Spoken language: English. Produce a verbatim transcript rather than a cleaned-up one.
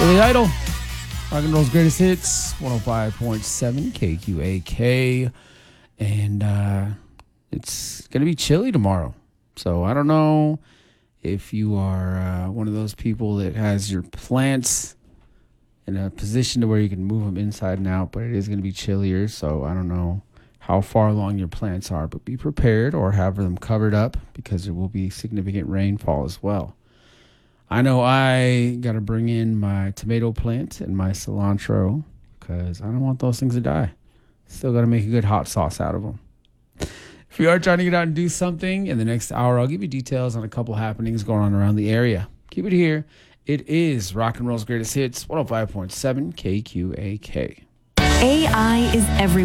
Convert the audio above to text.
Billy Idol, rock and roll's greatest hits, one oh five point seven K Q A K. And uh, it's going to be chilly tomorrow. So I don't know if you are uh, one of those people that has your plants in a position to where you can move them inside and out, but it is going to be chillier. So I don't know how far along your plants are, but be prepared or have them covered up because there will be significant rainfall as well. I know I got to bring in my tomato plant and my cilantro because I don't want those things to die. Still got to make a good hot sauce out of them. If you are trying to get out and do something in the next hour, I'll give you details on a couple happenings going on around the area. Keep it here. It is rock and roll's greatest hits, one oh five point seven K Q A K. A I is everywhere.